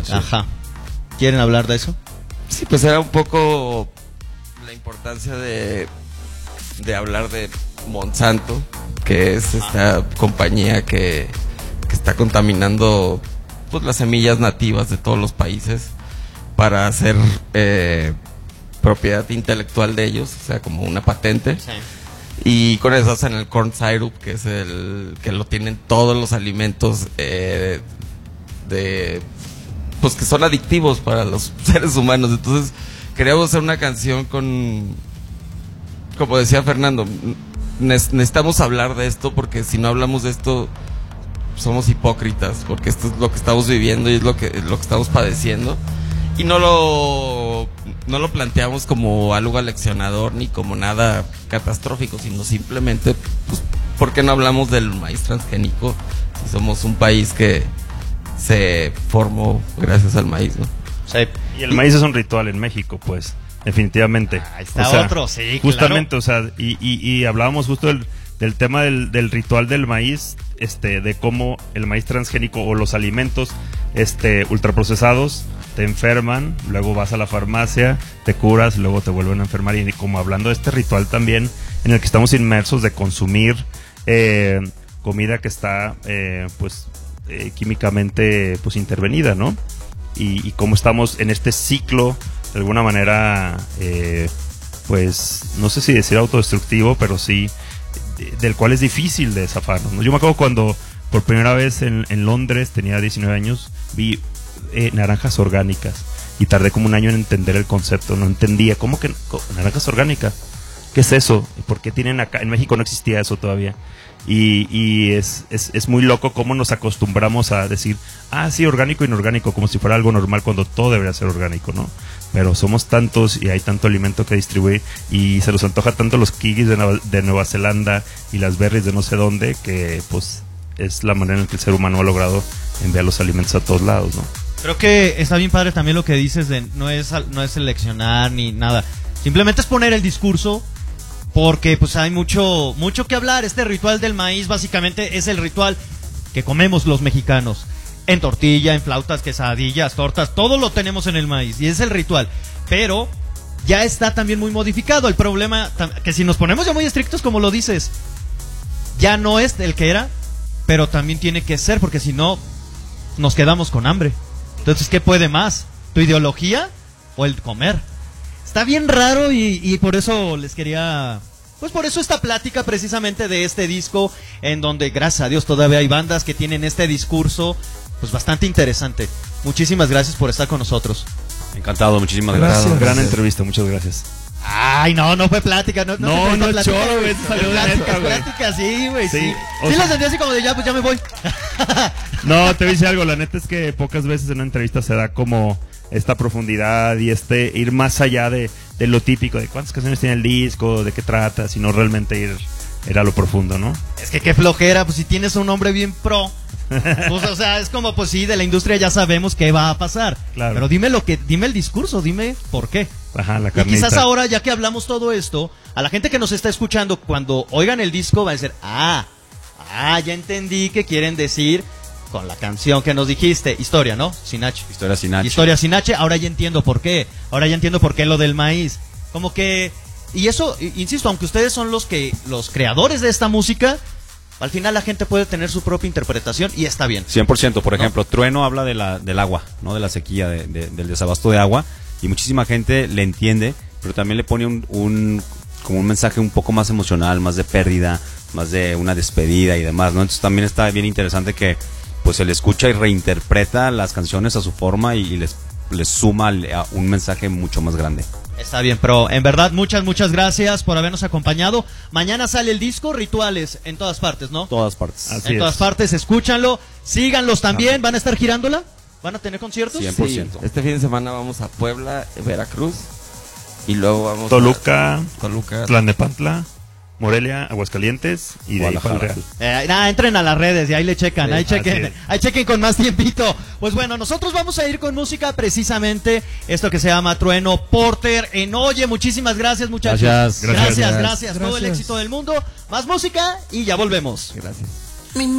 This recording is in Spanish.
Sí. Ajá. ¿Quieren hablar de eso? Sí, pues era un poco la importancia de hablar de Monsanto, que es esta compañía que está contaminando pues las semillas nativas de todos los países para hacer propiedad intelectual de ellos, o sea, como una patente. Sí. Y con eso hacen el corn syrup, que es el que lo tienen todos los alimentos pues que son adictivos para los seres humanos. Entonces queríamos hacer una canción como decía Fernando, necesitamos hablar de esto, porque si no hablamos de esto somos hipócritas, porque esto es lo que estamos viviendo y es lo que estamos padeciendo, y no lo planteamos como algo aleccionador ni como nada catastrófico, sino simplemente pues, ¿por qué no hablamos del maíz transgénico si somos un país que se formó gracias al maíz, ¿no? Sí. Y el maíz es un ritual en México, pues, definitivamente. Ahí está, o sea, otro, sí, justamente, claro. O sea, y hablábamos justo del tema del ritual del maíz, de cómo el maíz transgénico o los alimentos ultraprocesados te enferman, luego vas a la farmacia, te curas, luego te vuelven a enfermar, y como hablando de este ritual también en el que estamos inmersos de consumir comida que está químicamente pues intervenida, ¿no? Y cómo estamos en este ciclo de alguna manera pues no sé si decir autodestructivo, pero sí del cual es difícil de zafarnos, ¿no? Yo me acuerdo cuando por primera vez en Londres, tenía 19 años, vi naranjas orgánicas y tardé como un año en entender el concepto. No entendía, ¿cómo que naranjas orgánicas? ¿Qué es eso? ¿Por qué tienen acá? En México no existía eso todavía. Y es muy loco cómo nos acostumbramos a decir, sí, orgánico e inorgánico, como si fuera algo normal, cuando todo debería ser orgánico, ¿no? Pero somos tantos y hay tanto alimento que distribuir, y se nos antoja tanto los kiwis de Nueva Zelanda y las berries de no sé dónde, que pues es la manera en que el ser humano ha logrado enviar los alimentos a todos lados, ¿no? Creo que está bien padre también lo que dices de no es seleccionar ni nada. Simplemente es poner el discurso, porque pues hay mucho que hablar. Este ritual del maíz básicamente es el ritual que comemos los mexicanos. En tortilla, en flautas, quesadillas, tortas, todo lo tenemos en el maíz y es el ritual. Pero ya está también muy modificado. El problema, que si nos ponemos ya muy estrictos como lo dices, ya no es el que era, pero también tiene que ser, porque si no nos quedamos con hambre. Entonces, ¿qué puede más? ¿Tu ideología o el comer? Está bien raro y por eso les quería... Pues por eso esta plática precisamente de este disco, en donde gracias a Dios todavía hay bandas que tienen este discurso pues bastante interesante. Muchísimas gracias por estar con nosotros. Encantado, muchísimas gracias. Gran entrevista, muchas gracias. Ay, no fue plática, no es choro, güey, salió de neta, güey. Plática, sí, güey, sí. Sí, Lo sentí así como de ya me voy. No, te voy a decir algo, la neta es que pocas veces en una entrevista se da como esta profundidad y ir más allá de lo típico, de cuántas canciones tiene el disco, de qué trata, sino realmente ir a lo profundo, ¿no? Es que qué flojera, pues si tienes un hombre bien pro, pues o sea, es como pues sí, de la industria ya sabemos qué va a pasar. Claro. Pero dime el discurso, dime por qué. Ajá, la y carnita. quizás ahora, ya que hablamos todo esto, a la gente que nos está escuchando, cuando oigan el disco va a decir, ya entendí qué quieren decir con la canción que nos dijiste, Historia, ¿no? Sin H. Historia sin H. Historia sin H, ahora ya entiendo por qué. Ahora ya entiendo por qué lo del maíz. Como que... Y eso, insisto, aunque ustedes son los creadores de esta música, al final la gente puede tener su propia interpretación y está bien. 100%, por ejemplo, Trueno habla del agua, ¿no? De la sequía, del desabasto de agua, y muchísima gente le entiende, pero también le pone como un mensaje un poco más emocional, más de pérdida, más de una despedida y demás, ¿no? Entonces también está bien interesante que pues se le escucha y reinterpreta las canciones a su forma y les suma un mensaje mucho más grande. Está bien, pero en verdad muchas gracias por habernos acompañado. Mañana sale el disco Rituales en todas partes, ¿no? Todas partes. Así en todas partes, escúchanlo, síganlos también. ¿Van a estar girándola? ¿Van a tener conciertos? 100%. Sí, este fin de semana vamos a Puebla, Veracruz, y luego vamos Toluca, Toluca, Tlalnepantla, Morelia, Aguascalientes y de ahí para el Real. Entren a las redes y ahí le checan, Sí, ahí chequen con más tiempito. Pues bueno, nosotros vamos a ir con música, precisamente esto que se llama Trueno, Porter en Oye. Muchísimas gracias, muchachos. Gracias. Gracias. Todo el éxito del mundo. Más música y ya volvemos. Gracias.